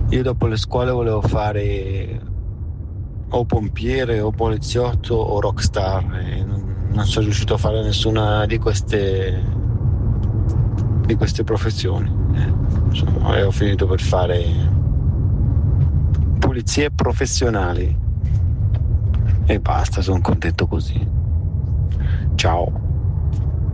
Io dopo le scuole volevo fare o pompiere o poliziotto o rockstar e non sono riuscito a fare nessuna di queste professioni. Insomma, e ho finito per fare pulizie professionali e basta, sono contento così. Ciao.